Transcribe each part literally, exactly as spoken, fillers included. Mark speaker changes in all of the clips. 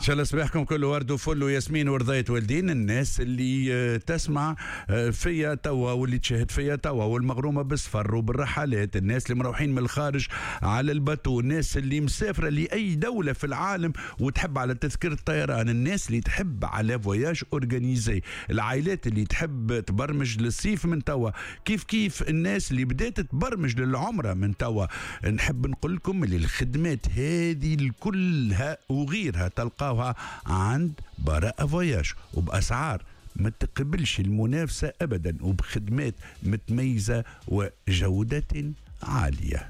Speaker 1: شاء الله صباحكم كله ورد وفل وياسمين ورضية والدين. الناس اللي تسمع فيا توا واللي تشاهد فيا توا والمغرومة بالسفر وبالرحلات، الناس اللي مروحين من الخارج على الباتو، الناس اللي مسافرة لأي دولة في العالم وتحب على تذكرة الطيران، الناس اللي تحب على فواياج أورجانيزي، العائلات اللي تحب تبرمج للصيف من توا، كيف كيف الناس اللي بدأت تبرمج للعمرة من توا. نحب نقول لكم اللي الخدمات هذه كلها وغيرها تلقاوها عند براءة فواياج وبأسعار ما تقبلش المنافسة أبدا وبخدمات متميزة وجودة عالية.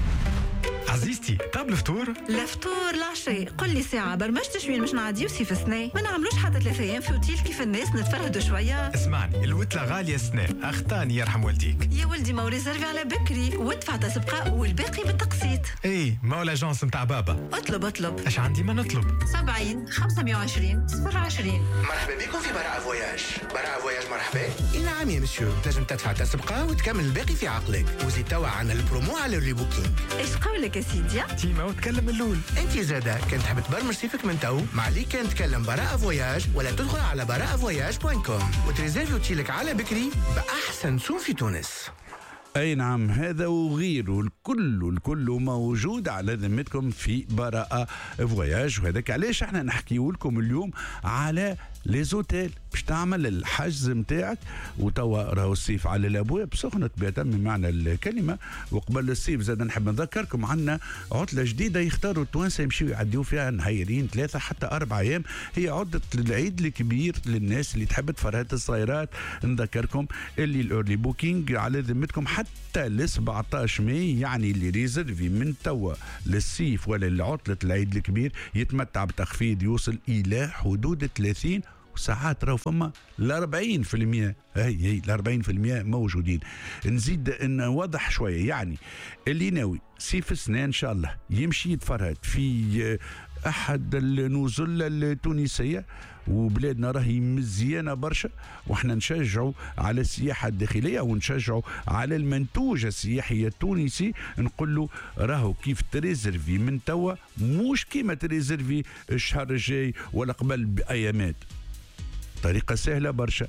Speaker 2: عزيزتي قبل فطور؟
Speaker 3: لا فطور لا شيء، قل لي ساعة برمجتش وين مش نعديو سي في سنة، ما نعملوش حتى ثلاثة أيام في اوتيل كيف الناس نتفرهدوا شوية.
Speaker 2: اسمعني، الوتلة غالية سنة، أختاني يرحم والديك.
Speaker 3: يا ولدي ما هو ريزيرفي على بكري وادفع تسبقة والباقي بالتقسيط.
Speaker 2: ايه ما هو لاجونس متاع بابا.
Speaker 3: اطلب اطلب.
Speaker 2: اش عندي ما نطلب؟
Speaker 3: سبعين خمسمية وعشرين صفر عشرين.
Speaker 4: مرحبا بكم في براءة فواياج. براءة فواياج مرحبا. نعم يا مسيو، لازم تدفع تسبقة وتكمل الباقي في عقلك، وزيد توا عنا البرومو على الريبوكينج.
Speaker 3: ايش قولك يا سيدي؟
Speaker 2: تيما وتكلم اللول.
Speaker 4: انت زاده كنت تحب تبرمج صيفك من تو، مع لي كان تكلم براءة فواياج ولا تدخل على براءة فواياج دوت كوم وتريزيرفي اوتيلك على بكري بأحسن سوم في تونس.
Speaker 1: أي نعم، هذا وغيره الكل الكل موجود على ذمتكم في براءة فواياج. وهذاك علاش احنا نحكيو لكم اليوم على ليزوتيل باش تعمل الحجز متاعك. وتوا راهو الصيف على الابواب، سخنت بأتم معنى الكلمه. وقبل الصيف زاد نحب نذكركم عنا عطله جديده يختاروا التوانسه يمشيو يعديو فيها نهيرين ثلاثه حتى اربع ايام، هي عده العيد الكبير للناس اللي تحب تفرهد الصايرات. نذكركم اللي الاورلي بوكينج على ذمتكم حتى ل سبعطاش ماي، يعني اللي ريزرفي من توا للصيف ولا لعطله العيد الكبير يتمتع بتخفيض يوصل الى حدود ثلاثين وساعات راهو فما ل أربعين بالمئة. هي هي ال أربعين بالمئة موجودين. نزيد نوضح شويه، يعني اللي ناوي صيف السنه ان شاء الله يمشي يتفرهد في احد النزل التونسيه، وبلادنا راهي مزيانه برشا، واحنا نشجعوا على السياحه الداخليه ونشجعوا على المنتوج السياحي التونسي. نقول له راهو كيف تريزرفي من توا مش كيما تريزرفي الشهر الجاي ولا قبل بايامات. طريقه سهله برشا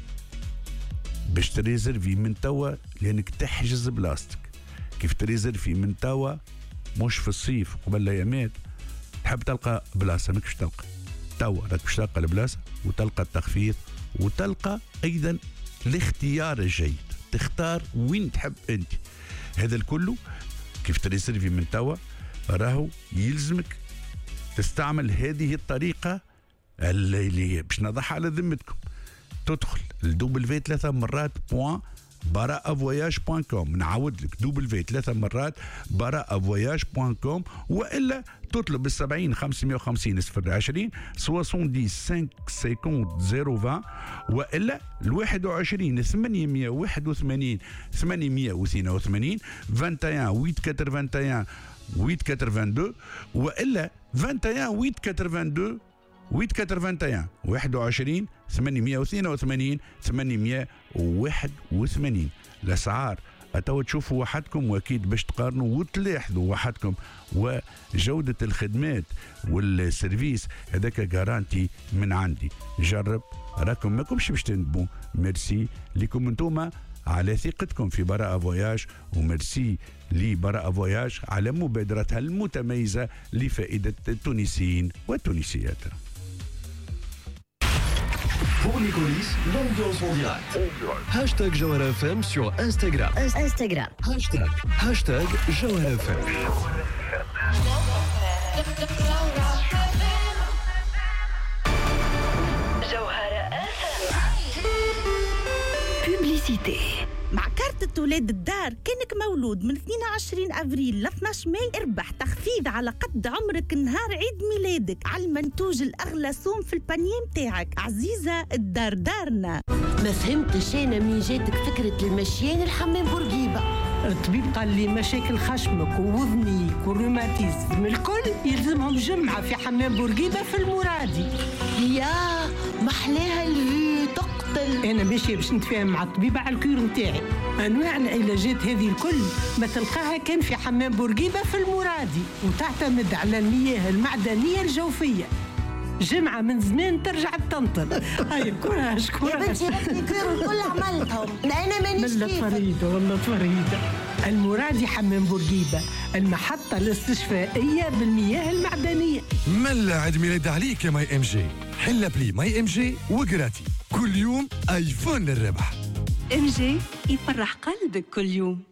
Speaker 1: باش تريزرفي من توا، لانك تحجز بلاستيك. كيف تريزرفي من توا مش في الصيف قبل الايامات تحب تلقى بلاصه، ماكش تلقى توا، راك باش تلقى البلاصه وتلقى التخفيض وتلقى ايضا الاختيار الجيد، تختار وين تحب انت. هذا الكل كيف تريزرفي من توا راهو يلزمك تستعمل هذه الطريقه اللي باش نضحها على ذمتكم. تدخل الدوبل في ثلاثة مرات بوان براءة فواياج بوان كوم، نعاود لك دوبل في ثلاثة مرات براءة فواياج بوان كوم، والا تطلب السبعين خمسمية وخمسين صفر عشرين سوسون خمسة سيكونت زيرو عشرين، والا الواحد وعشرين ثمانمية واحد وثمانين ثمانمية واثنين وثمانين واحد وعشرين ثمانية ثمانية وثمانين ثمانية اثنين وثمانين والا واحد وعشرين ثمانية اثنين وثمانين واحد وعشرين ثمانمية واثنين وثمانين ثمانمية واحد وثمانين. الأسعار أتوا تشوفوا وحدكم، وأكيد باش تقارنوا وتلاحظوا وحدكم، وجودة الخدمات والسيرفيس هذاك جارانتي من عندي. جرب راكم ماكمش باش تندموا. ميرسي لكم انتوما على ثقتكم في براءة فواياج، وميرسي لبراءة فواياج على مبادرتها المتميزة لفائدة التونسيين والتونسيات.
Speaker 5: Pour les coulisses, l'ambiance en direct. Hashtag Jawhara F M sur Instagram.
Speaker 6: Instagram.
Speaker 5: Hashtag, hashtag Jawhara F M.
Speaker 6: Jawhara F M. Publicité.
Speaker 7: مع كارت ولاد الدار، كانك مولود من اثنين وعشرين أفريل ل اثناش ماي اربح تخفيض على قد عمرك نهار عيد ميلادك على المنتوج الأغلى سوم في البانيه متاعك. عزيزة الدار دارنا.
Speaker 8: ما فهمتش أنا منين جاتك فكرة المشيان الحمام بورقيبة.
Speaker 9: الطبيب قال لي مشاكل خشمك ووذنيك والروماتيزم الكل يلزمهم جمعة في حمام بورقيبة في المرادي.
Speaker 8: يا محلاها اللي تقتل.
Speaker 9: أنا ماشية باش نتفاهم مع الطبيبة على الكير متاعي. أنواع العلاجات هذه الكل ما تلقاها كان في حمام بورقيبة في المرادي، وتعتمد على المياه المعدنية الجوفية. جمعة من زمان ترجع تطنطن. هاي كوراج كوراج
Speaker 8: يا بنتي هاك الكور الكل عملتهم انا مانيش
Speaker 9: والله
Speaker 8: كيفك.
Speaker 9: فريدة والله فريدة. المرادي حمام بورقيبة، المحطة الاستشفائية بالمياه المعدنية.
Speaker 10: ملا عيد ميلاد عليك يا ماي ام جي. حل بلي ماي ام جي وقراتي كل يوم ايفون للربح.
Speaker 11: ام جي يفرح قلبك كل يوم.